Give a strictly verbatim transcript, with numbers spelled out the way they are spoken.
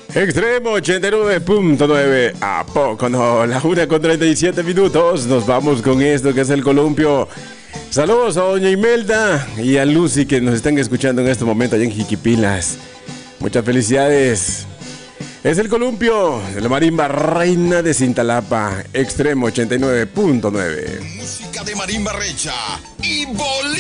Extremo ochenta y nueve punto nueve. ¿A poco no? La una con treinta y siete minutos. Nos vamos con esto que es el columpio. Saludos a doña Imelda y a Lucy que nos están escuchando en este momento allá en Jiquipilas. Muchas felicidades. Es el columpio de la marimba reina de Cintalapa. Extremo ochenta y nueve punto nueve. Música de marimba recha y Bolívar.